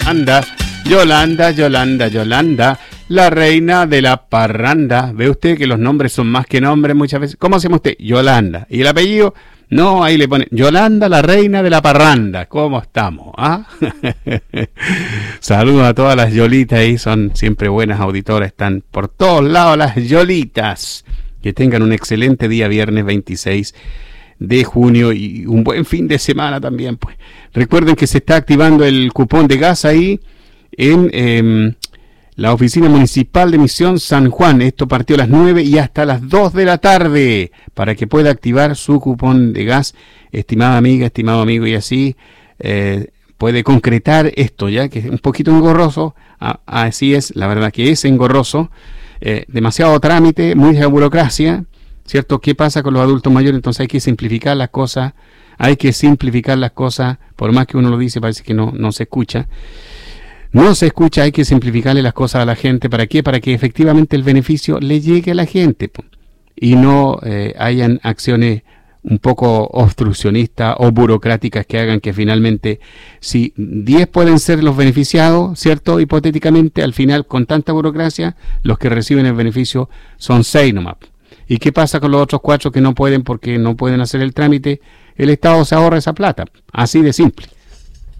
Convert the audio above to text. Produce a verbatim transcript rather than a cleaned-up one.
Yolanda, Yolanda, Yolanda, Yolanda, la reina de la parranda. ¿Ve usted que los nombres son más que nombres muchas veces? ¿Cómo se llama usted? Yolanda. ¿Y el apellido? No, ahí le pone Yolanda, la reina de la parranda. ¿Cómo estamos? ¿Ah? Saludos a todas las Yolitas ahí, son siempre buenas auditoras, están por todos lados las Yolitas. Que tengan un excelente día viernes veintiséis de junio y un buen fin de semana también, pues. Recuerden que se está activando el cupón de gas ahí en eh, la oficina municipal de Misión San Juan. Esto partió a las nueve y hasta las dos de la tarde para que pueda activar su cupón de gas, estimada amiga, estimado amigo, y así eh, puede concretar esto, ya que es un poquito engorroso. Ah, así es, la verdad que es engorroso, eh, demasiado trámite, mucha burocracia, ¿cierto? ¿Qué pasa con los adultos mayores? Entonces hay que simplificar las cosas, hay que simplificar las cosas, por más que uno lo dice, parece que no, no se escucha. No se escucha, hay que simplificarle las cosas a la gente. ¿Para qué? Para que efectivamente el beneficio le llegue a la gente, po, y no eh, hayan acciones un poco obstruccionistas o burocráticas que hagan que finalmente, si diez pueden ser los beneficiados, ¿cierto? Hipotéticamente, al final, con tanta burocracia, los que reciben el beneficio son seis nomás. ¿Y qué pasa con los otros cuatro que no pueden porque no pueden hacer el trámite? El Estado se ahorra esa plata, así de simple.